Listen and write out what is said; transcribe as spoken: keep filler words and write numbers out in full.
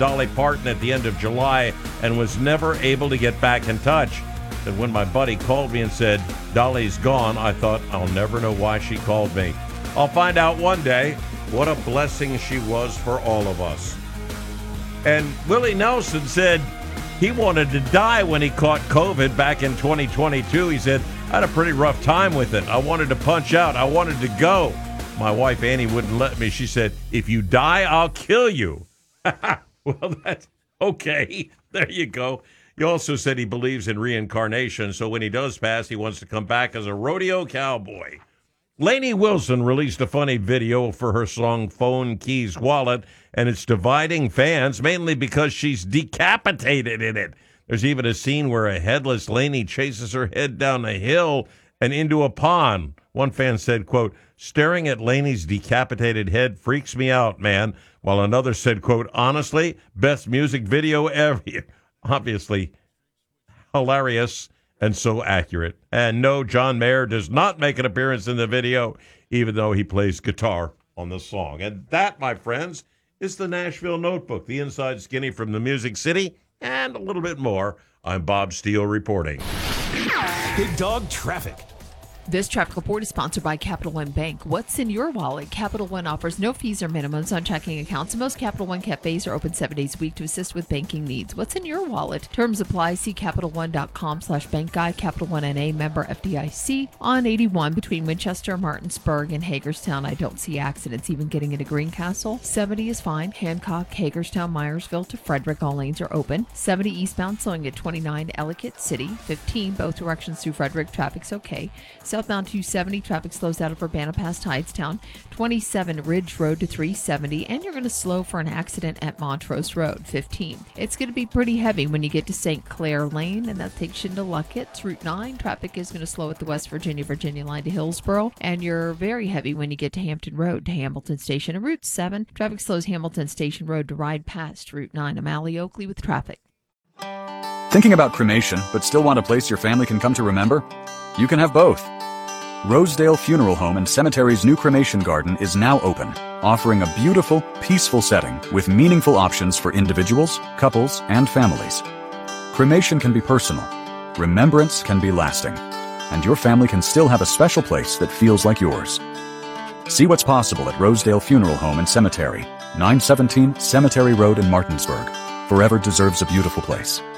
Dolly Parton at the end of July and was never able to get back in touch. And when my buddy called me and said, Dolly's gone, I thought, I'll never know why she called me. I'll find out one day. What a blessing she was for all of us. And Willie Nelson said he wanted to die when he caught COVID back in twenty twenty-two. He said, I had a pretty rough time with it. I wanted to punch out. I wanted to go. My wife, Annie, wouldn't let me. She said, if you die, I'll kill you. Well, that's okay. There you go. He also said he believes in reincarnation, so when he does pass, he wants to come back as a rodeo cowboy. Lainey Wilson released a funny video for her song Phone Keys Wallet, and it's dividing fans, mainly because she's decapitated in it. There's even a scene where a headless Lainey chases her head down a hill and into a pond. One fan said, quote, staring at Lainey's decapitated head freaks me out, man. While another said, quote, honestly, best music video ever. Obviously hilarious and so accurate. And no, John Mayer does not make an appearance in the video, even though he plays guitar on the song. And that, my friends, is the Nashville Notebook, the inside skinny from the Music City, and a little bit more. I'm Bob Steele reporting. Big Dog Traffic. This traffic report is sponsored by Capital One Bank. What's in your wallet? Capital One offers no fees or minimums on checking accounts. Most Capital One cafes are open seven days a week to assist with banking needs. What's in your wallet? Terms apply. See Capital One dot com slash bank guide. Capital One N A, member F D I C. On eighty-one between Winchester, Martinsburg, and Hagerstown, I don't see accidents even getting into Greencastle. seventy is fine. Hancock, Hagerstown, Myersville to Frederick, all lanes are open. seventy eastbound slowing at twenty-nine Ellicott City. fifteen both directions through Frederick, traffic's okay. Southbound two seventy, traffic slows out of Urbana past Hydestone. twenty-seven Ridge Road to three seventy, and you're going to slow for an accident at Montrose Road. fifteen. It's going to be pretty heavy when you get to Saint Clair Lane, and that takes you into Luckett's. Route nine, traffic is going to slow at the West Virginia, Virginia line to Hillsborough, and you're very heavy when you get to Hampton Road to Hamilton Station. And Route seven, traffic slows Hamilton Station Road to ride past Route nine, O'Malley Oakley with traffic. Thinking about cremation, but still want a place your family can come to remember? You can have both. Rosedale Funeral Home and Cemetery's new cremation garden is now open, offering a beautiful, peaceful setting with meaningful options for individuals, couples, and families. Cremation can be personal, remembrance can be lasting, and your family can still have a special place that feels like yours. See what's possible at Rosedale Funeral Home and Cemetery, nine seventeen Cemetery Road in Martinsburg. Forever deserves a beautiful place.